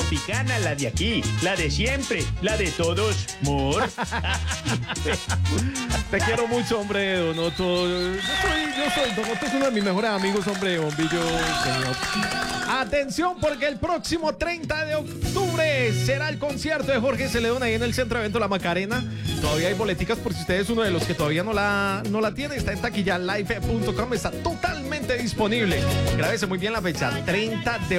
tropicana, la de aquí, la de siempre, la de todos, mor. Te quiero mucho, hombre, Donoto. Donoto es uno de mis mejores amigos, hombre, bombillo, señor. Atención, porque el próximo 30 de octubre será el concierto de Jorge Celedón ahí en el Centro de Evento La Macarena. Todavía hay boleticas por si usted es uno de los que todavía no la tiene. Está en taquillalive.com, está totalmente disponible. Grábese muy bien la fecha, 30 de